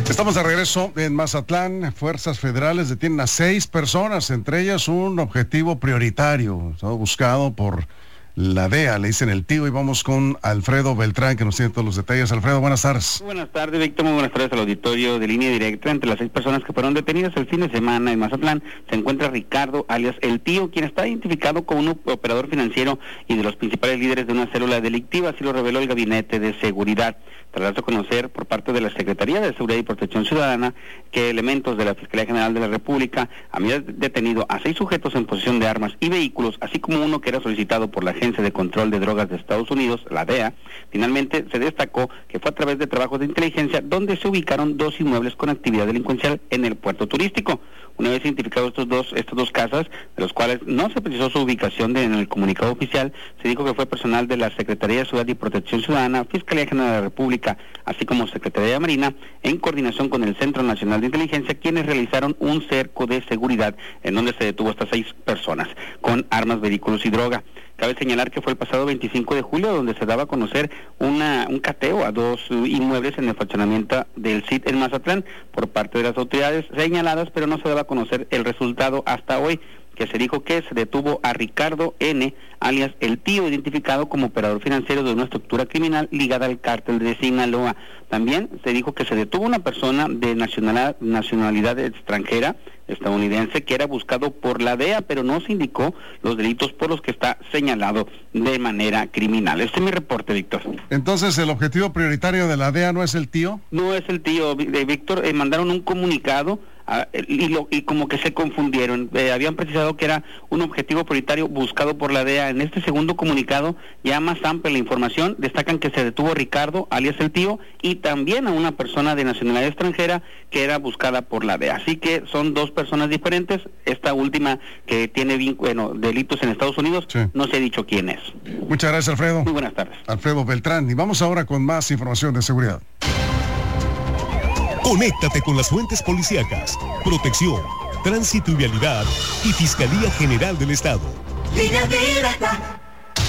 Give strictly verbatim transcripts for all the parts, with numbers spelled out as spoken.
Estamos de regreso en Mazatlán. Fuerzas federales detienen a seis personas, entre ellas un objetivo prioritario, estado buscado por la D E A, le dicen el tío, y vamos con Alfredo Beltrán, que nos tiene todos los detalles. Alfredo, buenas tardes. Muy buenas tardes, Víctor, muy buenas tardes al auditorio de Línea Directa. Entre las seis personas que fueron detenidas el fin de semana en Mazatlán se encuentra Ricardo, alias el tío, quien está identificado como un operador financiero y de los principales líderes de una célula delictiva, así lo reveló el Gabinete de Seguridad. Tras darse a conocer por parte de la Secretaría de Seguridad y Protección Ciudadana que elementos de la Fiscalía General de la República habían detenido a seis sujetos en posesión de armas y vehículos, así como uno que era solicitado por la Agencia de Control de Drogas de Estados Unidos, la D E A. Finalmente se destacó que fue a través de trabajos de inteligencia donde se ubicaron dos inmuebles con actividad delincuencial en el puerto turístico. Una vez identificados estos dos, estas dos casas, de los cuales no se precisó su ubicación de, en el comunicado oficial, se dijo que fue personal de la Secretaría de Seguridad y Protección Ciudadana, Fiscalía General de la República, así como Secretaría de Marina, en coordinación con el Centro Nacional de Inteligencia, quienes realizaron un cerco de seguridad en donde se detuvo hasta seis personas con armas, vehículos y droga. Cabe señalar que fue el pasado veinticinco de julio donde se daba a conocer una, un cateo a dos inmuebles en el fraccionamiento del C I T en Mazatlán por parte de las autoridades señaladas, pero no se daba a conocer el resultado hasta hoy, que se dijo que se detuvo a Ricardo N., alias el tío, identificado como operador financiero de una estructura criminal ligada al cártel de Sinaloa. También se dijo que se detuvo una persona de nacionalidad, nacionalidad extranjera, estadounidense, que era buscado por la D E A, pero no se indicó los delitos por los que está señalado de manera criminal. Este es mi reporte, Víctor. Entonces, ¿el objetivo prioritario de la D E A no es el tío? No es el tío, de Víctor. Eh, mandaron un comunicado Uh, y, lo, y como que se confundieron, eh, habían precisado que era un objetivo prioritario buscado por la D E A. En este segundo comunicado, ya más amplia la información, destacan que se detuvo a Ricardo, alias el tío, y también a una persona de nacionalidad extranjera que era buscada por la D E A. Así que son dos personas diferentes. Esta última que tiene bueno, delitos en Estados Unidos, sí. No se ha dicho quién es. Muchas gracias, Alfredo. Muy buenas tardes. Alfredo Beltrán. Y vamos ahora con más información de seguridad. Conéctate con las fuentes policíacas, protección, tránsito y vialidad y Fiscalía General del Estado. Línea Directa.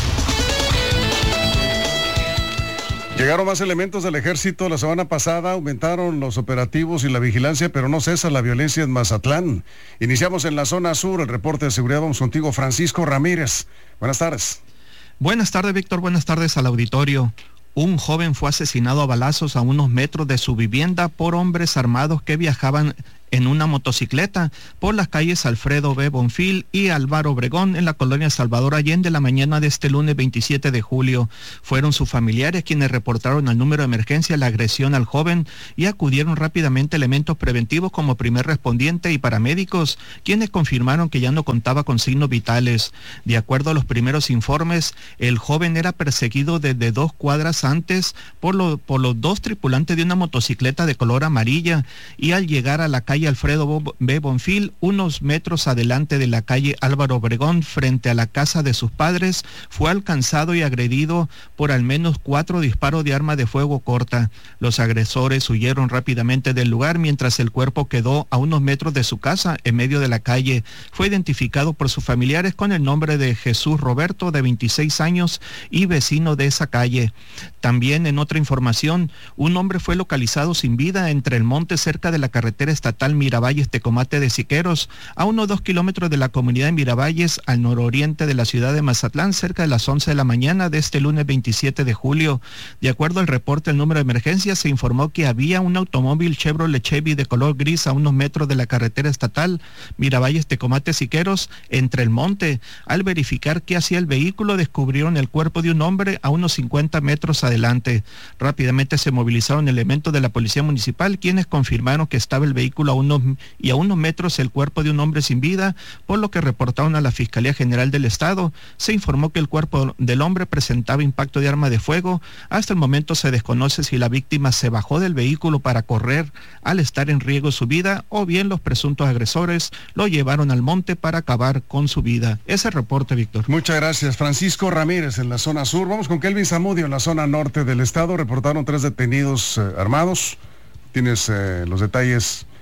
Llegaron más elementos del ejército la semana pasada, aumentaron los operativos y la vigilancia, pero no cesa la violencia en Mazatlán. Iniciamos en la zona sur, el reporte de seguridad. Vamos contigo, Francisco Ramírez. Buenas tardes. Buenas tardes, Víctor. Buenas tardes al auditorio. Un joven fue asesinado a balazos a unos metros de su vivienda por hombres armados que viajaban en una motocicleta por las calles Alfredo B. Bonfil y Álvaro Obregón en la colonia Salvador Allende la mañana de este lunes veintisiete de julio. Fueron sus familiares quienes reportaron al número de emergencia la agresión al joven y acudieron rápidamente elementos preventivos como primer respondiente y paramédicos, quienes confirmaron que ya no contaba con signos vitales. De acuerdo a los primeros informes, el joven era perseguido desde dos cuadras antes por, lo, por los dos tripulantes de una motocicleta de color amarilla y al llegar a la calle Alfredo B. Bonfil, unos metros adelante de la calle Álvaro Obregón, frente a la casa de sus padres, fue alcanzado y agredido por al menos cuatro disparos de arma de fuego corta. Los agresores huyeron rápidamente del lugar mientras el cuerpo quedó a unos metros de su casa, en medio de la calle. Fue identificado por sus familiares con el nombre de Jesús Roberto, de veintiséis años y vecino de esa calle. También en otra información, un hombre fue localizado sin vida entre el monte cerca de la carretera estatal Miravalles-Tecomate de Siqueros, a unos dos kilómetros de la comunidad de Miravalles, al nororiente de la ciudad de Mazatlán, cerca de las once de la mañana de este lunes veintisiete de julio. De acuerdo al reporte del número de emergencia, se informó que había un automóvil Chevrolet Chevy de color gris a unos metros de la carretera estatal Miravalles-Tecomate Siqueros, entre el monte. Al verificar qué hacía el vehículo, descubrieron el cuerpo de un hombre a unos cincuenta metros adelante. Rápidamente se movilizaron elementos de la policía municipal, quienes confirmaron que estaba el vehículo a unos, y a unos metros el cuerpo de un hombre sin vida, por lo que reportaron a la Fiscalía General del Estado. Se informó que el cuerpo del hombre presentaba impacto de arma de fuego. Hasta el momento se desconoce si la víctima se bajó del vehículo para correr al estar en riesgo su vida o bien los presuntos agresores lo llevaron al monte para acabar con su vida. Ese reporte, Víctor. Muchas gracias, Francisco Ramírez en la zona sur. Vamos con Kelvin Zamudio en la zona norte del estado. Reportaron tres detenidos eh, armados. Tienes eh, los detalles,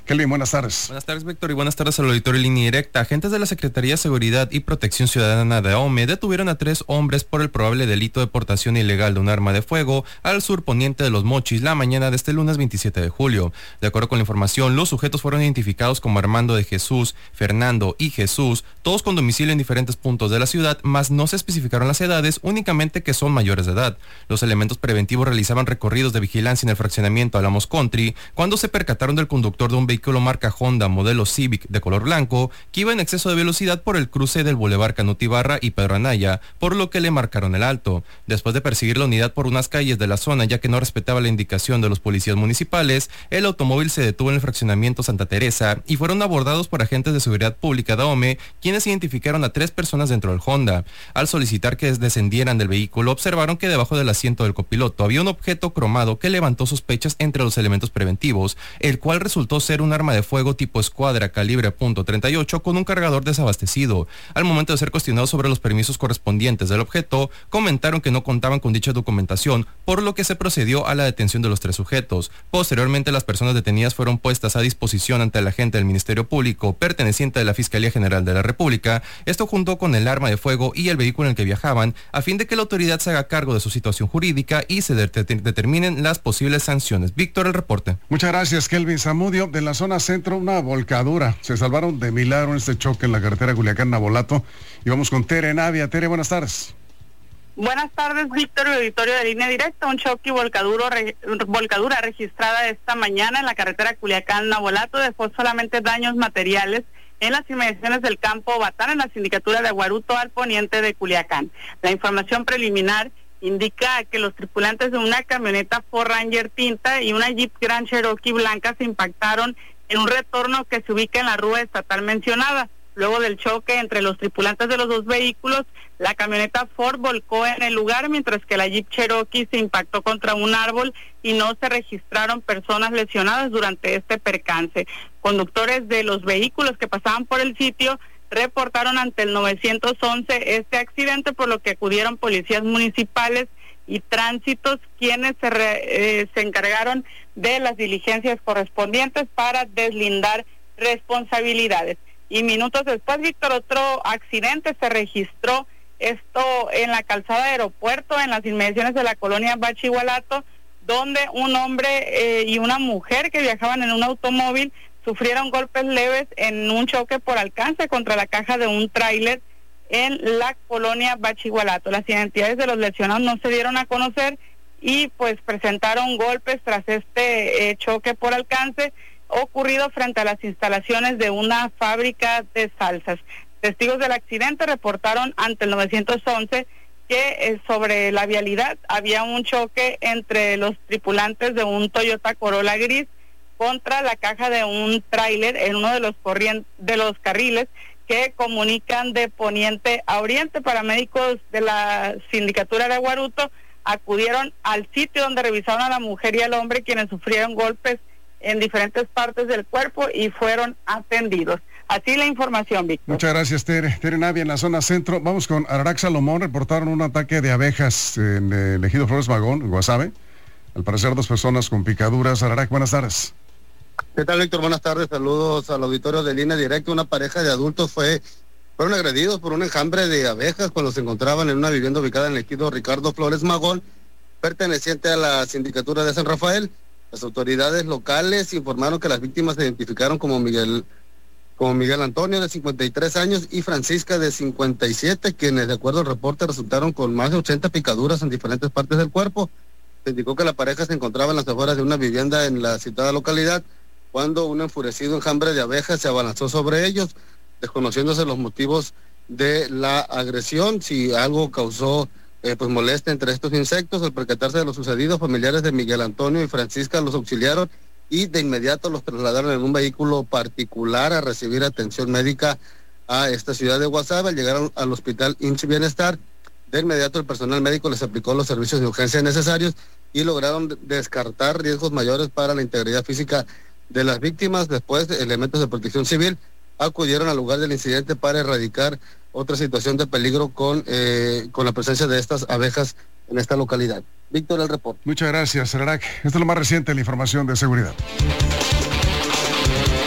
Kelvin, buenas tardes. Buenas tardes, Víctor, y buenas tardes al auditorio Línea Directa. Agentes de la Secretaría de Seguridad y Protección Ciudadana de AOME detuvieron a tres hombres por el probable delito de portación ilegal de un arma de fuego al surponiente de Los Mochis la mañana de este lunes veintisiete de julio. De acuerdo con la información, los sujetos fueron identificados como Armando de Jesús, Fernando y Jesús, todos con domicilio en diferentes puntos de la ciudad, mas no se especificaron las edades, únicamente que son mayores de edad. Los elementos preventivos realizaban recorridos de vigilancia en el fraccionamiento Alamos Country cuando se percataron del conductor de un vehículo vehículo marca Honda modelo Civic de color blanco que iba en exceso de velocidad por el cruce del Boulevard Canut Ibarra y Pedro Anaya, por lo que le marcaron el alto. Después de perseguir la unidad por unas calles de la zona ya que no respetaba la indicación de los policías municipales, el automóvil se detuvo en el fraccionamiento Santa Teresa y fueron abordados por agentes de seguridad pública de AOME, quienes identificaron a tres personas dentro del Honda. Al solicitar que descendieran del vehículo, observaron que debajo del asiento del copiloto había un objeto cromado que levantó sospechas entre los elementos preventivos, el cual resultó ser un arma de fuego tipo escuadra calibre punto treinta y ocho con un cargador desabastecido. Al momento de ser cuestionados sobre los permisos correspondientes del objeto, comentaron que no contaban con dicha documentación, por lo que se procedió a la detención de los tres sujetos. Posteriormente, las personas detenidas fueron puestas a disposición ante el agente del Ministerio Público perteneciente de la Fiscalía General de la República, esto junto con el arma de fuego y el vehículo en el que viajaban, a fin de que la autoridad se haga cargo de su situación jurídica y se de- de- determinen las posibles sanciones. Víctor, el reporte. Muchas gracias, Kelvin Zamudio. De la zona centro, una volcadura. Se salvaron de milagro en este choque en la carretera Culiacán-Navolato. Y vamos con Tere Navia. Tere, buenas tardes. Buenas tardes, Víctor, auditorio de Línea Directa. Un choque y volcadura, re, volcadura registrada esta mañana en la carretera Culiacán-Navolato dejó solamente daños materiales en las inmediaciones del campo Batán, en la sindicatura de Aguaruto, al poniente de Culiacán. La información preliminar indica que los tripulantes de una camioneta Ford Ranger tinta y una Jeep Grand Cherokee blanca se impactaron en un retorno que se ubica en la rúa estatal mencionada. Luego del choque entre los tripulantes de los dos vehículos, la camioneta Ford volcó en el lugar, mientras que la Jeep Cherokee se impactó contra un árbol y no se registraron personas lesionadas durante este percance. Conductores de los vehículos que pasaban por el sitio reportaron ante el nueve once este accidente, por lo que acudieron policías municipales y tránsitos, quienes se, re, eh, se encargaron de las diligencias correspondientes para deslindar responsabilidades. Y minutos después, Víctor, otro accidente se registró, esto en la calzada de Aeropuerto, en las inmediaciones de la colonia Bachihualato, donde un hombre eh, y una mujer que viajaban en un automóvil sufrieron golpes leves en un choque por alcance contra la caja de un tráiler en la colonia Bachihualato. Las identidades de los lesionados no se dieron a conocer y pues presentaron golpes tras este eh, choque por alcance ocurrido frente a las instalaciones de una fábrica de salsas. Testigos del accidente reportaron ante el nueve once que eh, sobre la vialidad había un choque entre los tripulantes de un Toyota Corolla gris contra la caja de un tráiler en uno de los corrien- de los carriles que comunican de poniente a oriente. Paramédicos de la sindicatura de Aguaruto acudieron al sitio donde revisaron a la mujer y al hombre, quienes sufrieron golpes en diferentes partes del cuerpo y fueron atendidos. Así la información, Víctor. Muchas gracias, Tere. Tere Navia en la zona centro. Vamos con Ararac Salomón. Reportaron un ataque de abejas en el ejido Flores Magón, en Guasave. Al parecer, dos personas con picaduras. Ararac, buenas tardes. ¿Qué tal, Víctor? Buenas tardes. Saludos al auditorio de Línea Directa. Una pareja de adultos fue fueron agredidos por un enjambre de abejas cuando se encontraban en una vivienda ubicada en el ejido Ricardo Flores Magón, perteneciente a la sindicatura de San Rafael. Las autoridades locales informaron que las víctimas se identificaron como Miguel, como Miguel Antonio, de cincuenta y tres años, y Francisca, de cincuenta y siete, quienes, de acuerdo al reporte, resultaron con más de ochenta picaduras en diferentes partes del cuerpo. Se indicó que la pareja se encontraba en las afueras de una vivienda en la citada localidad cuando un enfurecido enjambre de abejas se abalanzó sobre ellos, desconociéndose los motivos de la agresión, si algo causó Eh, pues molestia entre estos insectos. Al percatarse de lo sucedido, familiares de Miguel Antonio y Francisca los auxiliaron y de inmediato los trasladaron en un vehículo particular a recibir atención médica a esta ciudad de Guasave. Al llegar al hospital I M S S Bienestar, de inmediato el personal médico les aplicó los servicios de urgencia necesarios y lograron descartar riesgos mayores para la integridad física de las víctimas. Después, elementos de protección civil acudieron al lugar del incidente para erradicar otra situación de peligro con, eh, con la presencia de estas abejas en esta localidad. Víctor, el reporte. Muchas gracias, Ararac. Esto es lo más reciente de la información de seguridad.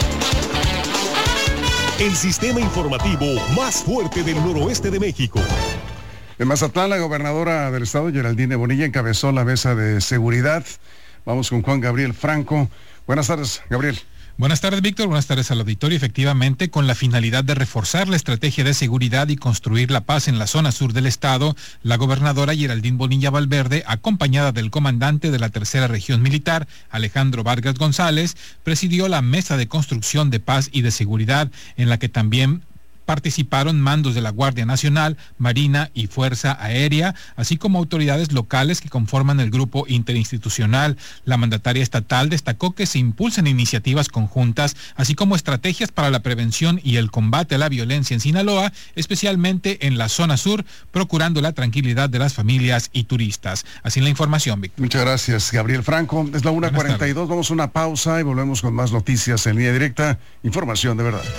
el sistema informativo más fuerte del noroeste de México. En Mazatlán, la gobernadora del estado, Geraldine Bonilla, encabezó la mesa de seguridad. Vamos con Juan Gabriel Franco. Buenas tardes, Gabriel. Buenas tardes, Víctor. Buenas tardes al auditorio. Efectivamente, con la finalidad de reforzar la estrategia de seguridad y construir la paz en la zona sur del estado, la gobernadora Geraldine Bonilla Valverde, acompañada del comandante de la tercera región militar, Alejandro Vargas González, presidió la mesa de construcción de paz y de seguridad, en la que también participaron mandos de la Guardia Nacional, Marina y Fuerza Aérea, así como autoridades locales que conforman el grupo interinstitucional. La mandataria estatal destacó que se impulsan iniciativas conjuntas, así como estrategias para la prevención y el combate a la violencia en Sinaloa, especialmente en la zona sur, procurando la tranquilidad de las familias y turistas. Así la información, Víctor. Muchas gracias, Gabriel Franco. Es la una cuarenta y dos, vamos a una pausa y volvemos con más noticias en línea directa. Información de verdad.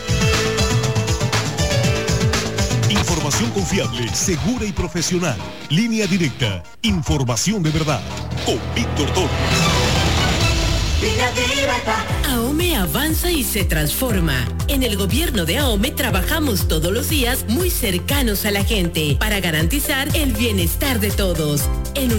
Información confiable, segura y profesional. Línea directa. Información de verdad. Con Víctor Torres. AOME avanza y se transforma. En el gobierno de AOME trabajamos todos los días muy cercanos a la gente para garantizar el bienestar de todos. En